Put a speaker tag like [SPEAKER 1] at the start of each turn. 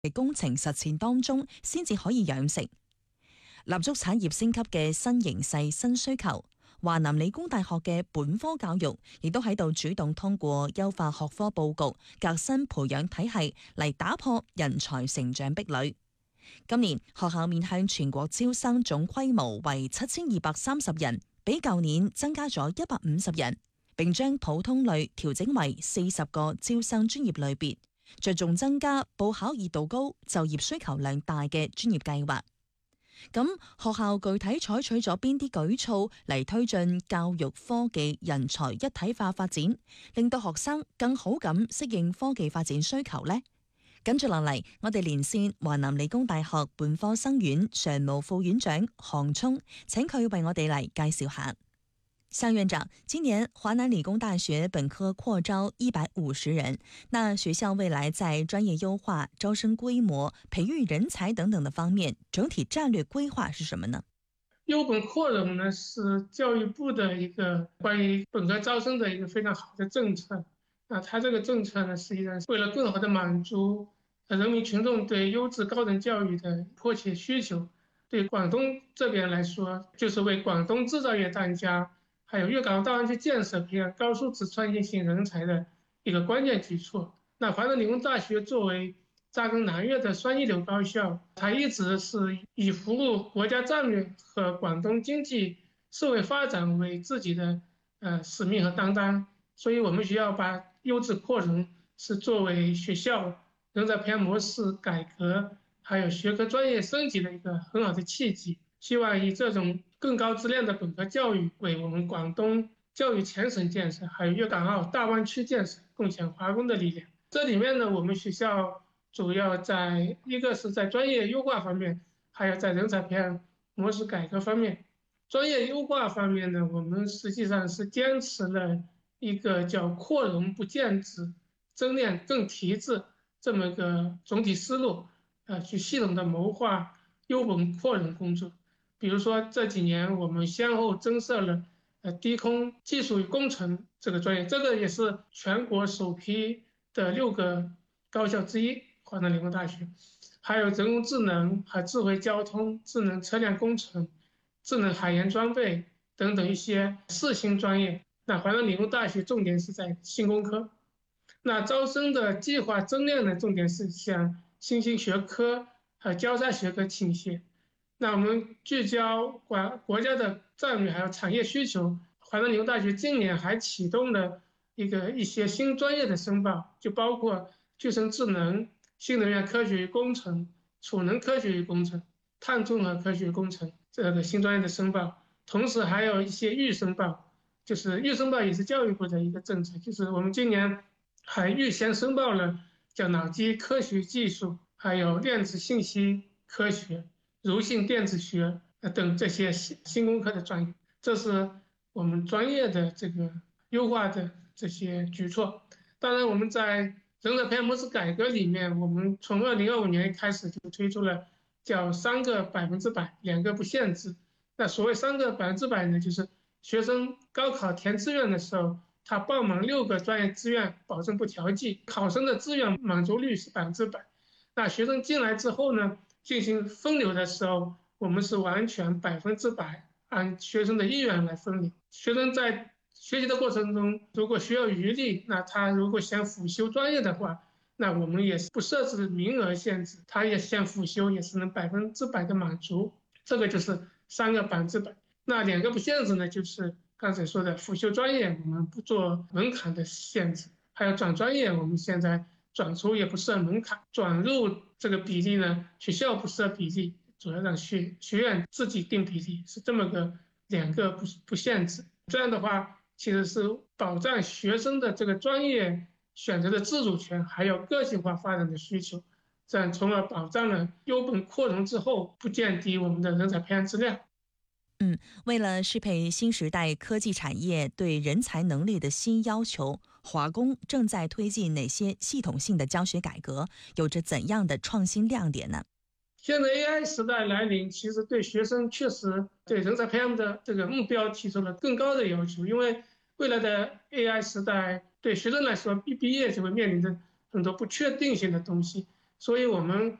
[SPEAKER 1] 嘅工程實踐當中，先至可以養成。立足產業升級嘅新形勢、新需求，華南理工大學嘅本科教育亦都喺度主動通過優化學科佈局、革新培養體系嚟打破人才成長壁壘。今年學校面向全國招生總規模為7230人，比舊年增加咗150人，並將普通類調整為40個招生專業類別，着重增加報考熱度高、就業需求量大嘅專業計劃。咁學校具體採取咗邊啲舉措嚟推進教育科技人才一體化發展，令到學生更好咁適應科技發展需求呢？跟住落嚟，我哋連線華南理工大學本科生院常務副院長韓聰，請佢為我哋嚟介紹下。向院長，今年華南理工大學本科擴招150人，那學校未來在專業優化、招生規模、培育人才等等的方面，整體戰略規劃是什麼呢？
[SPEAKER 2] 優本擴容呢，是教育部的一個關於本科招生的一個非常好的政策。它這個政策呢，實際上是為了更好地滿足人民群眾對優質高等教育的迫切需求。對廣東這邊來說，就是為廣東製造業當家，還有粵港澳大灣區建設培養高素質創新型人才的一個關鍵舉措。那華南理工大學作為扎根南粵的雙一流高校，它一直是以服務國家戰略和廣東經濟社會發展為自己的使命和擔當。所以我們學校把優質擴容是作為學校人才培養模式改革，還有學科專業升級的一個很好的契機。希望以這種更高質量的本科教育，為我們廣東教育全省建設，還有粵港澳大灣區建設貢獻華工的力量。這裡面呢，我們學校主要在一個是在專業優化方面，還有在人才培養模式改革方面。專業優化方面呢，我們實際上是堅持了一個叫擴容不建制、精煉更提質這麼個總體思路，去系統的謀劃優本擴容工作。比如說這幾年我們先後增設了低空技術與工程這個專業，這個也是全國首批的6個高校之一，華南理工大學。還有人工智能和智慧交通、智能車輛工程、智能海洋裝備等等一些4新專業。那華南理工大學重點是在新工科。那招生的計劃增量的重點是向新興學科和交叉學科傾斜。那我們聚焦國家的戰略還有產業需求，華南理工大學今年還啟動了一些新專業的申報，就包括具身智能、新能源科學與工程、儲能科學與工程、碳綜合科學與工程這個新專業的申報，同時還有一些預申報，就是預申報也是教育部的一個政策，就是我們今年還預先申報了叫腦機科學技術，還有電子信息科學、柔性電子學等這些新工科的專業，這是我們專業的這個優化的這些舉措。當然，我們在人才培養模式改革裡面，我們從2025年開始就推出了叫3個100%、2個不限制。那所謂3個100%呢，就是學生高考填志願的時候，他報滿6個專業志願，保證不調劑，考生的志願滿足率是100%。那學生進來之後呢，進行分流的時候，我們是完全100%按學生的意願來分流。學生在學習的過程中，如果需要餘力，那他如果想輔修專業的話，那我們也是不設置名額限制，他也想輔修也是能100%的滿足。這個就是3個100%。那2個不限制呢，就是剛才說的輔修專業，我們不做門檻的限制，還有轉專業，我們現在轉出也不設門檻，轉入這個比例呢，學校不設比例，主要讓學院自己定比例，是這麼個2個不限制。這樣的話，其實是保障學生的這個專業選擇的自主權，還有個性化發展的需求，這樣從而保障了優本擴容之後不降低我們的人才培養質量。
[SPEAKER 1] 為了適配新時代科技產業對人才能力的新要求，華工正在推進哪些系統性的教學改革，有着怎樣的創新亮點呢？
[SPEAKER 2] 現在 AI 時代來臨，其實對學生確實對人才培養的這個目標提出了更高的要求，因為未來的 AI 時代對學生來說，一畢業就會面臨着很多不確定性的東西， 所以我们